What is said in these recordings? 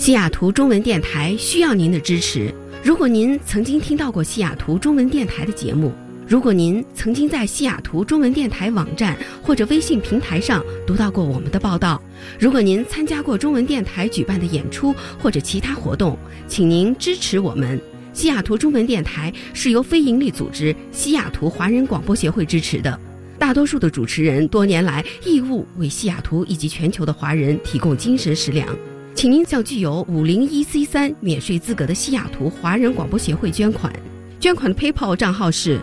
西雅图中文电台需要您的支持。如果您曾经听到过西雅图中文电台的节目，如果您曾经在西雅图中文电台网站或者微信平台上读到过我们的报道，如果您参加过中文电台举办的演出或者其他活动，请您支持我们。西雅图中文电台是由非营利组织西雅图华人广播协会支持的，大多数的主持人多年来义务为西雅图以及全球的华人提供精神食粮。请您向具有501C3免税资格的西雅图华人广播协会捐款。捐款的 PayPal 账号是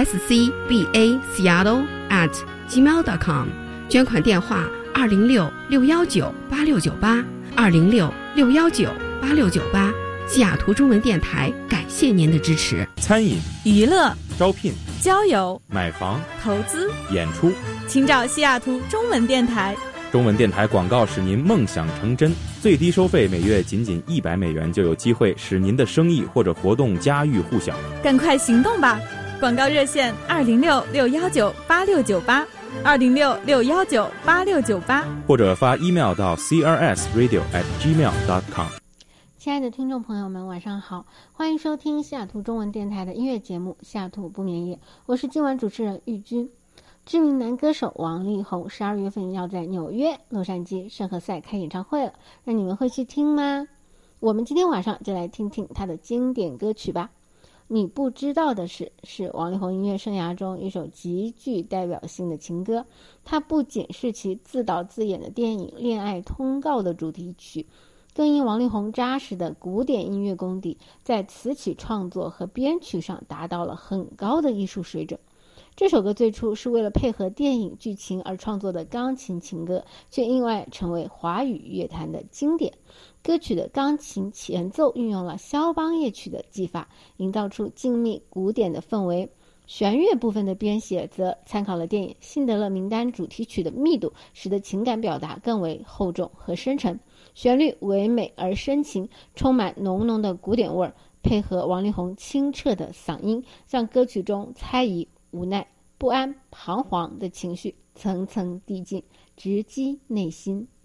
scbaseattle@gmail.com， 捐款电话206-619-8698 206-619-8698。西雅图中文电台感谢您的支持。 餐饮、 娱乐、 招聘、 交友、 买房、 投资、 演出， 请找西雅图中文电台。 中文电台广告使您梦想成真，最低收费每月仅$100就有机会使您的生意或者活动家喻户晓。 赶快行动吧！广告热线206-619-8698 206-619-8698， 或者发 email 到 crsradio@gmail.com。 亲爱的听众朋友们，晚上好，欢迎收听西雅图中文电台的音乐节目《西雅图不眠夜》，我是今晚主持人玉君。知名男歌手王力宏12月份要在纽约、洛杉矶、圣何塞开演唱会了，那你们会去听吗？我们今天晚上就来听听他的经典歌曲吧。你不知道的是王力宏音乐生涯中一首极具代表性的情歌，它不仅是其自导自演的电影《恋爱通告》的主题曲，更因王力宏扎实的古典音乐功底，在词曲创作和编曲上达到了很高的艺术水准。这首歌最初是为了配合电影剧情而创作的钢琴情歌，却意外成为华语乐坛的经典。歌曲的钢琴前奏运用了肖邦夜曲的技法，营造出静谧古典的氛围。弦乐部分的编写则参考了电影《辛德勒名单》主题曲的密度，使得情感表达更为厚重和深沉。旋律唯美而深情，充满浓浓的古典味儿，配合王力宏清澈的嗓音，让歌曲中猜疑、无奈、不安、彷徨的情绪层层递进，直击内心。